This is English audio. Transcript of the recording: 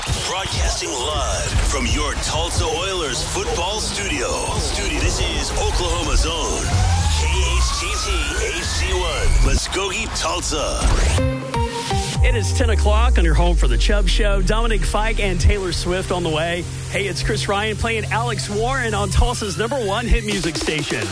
Broadcasting live from your Tulsa Oilers football studio. This is Oklahoma's own KHTT HD1. Muskogee, Tulsa. It is 10 o'clock on your home for the Chubb Show. Dominic Fike and Taylor Swift on the way. Hey, it's Chris Ryan playing Alex Warren on Tulsa's #1 hit music station.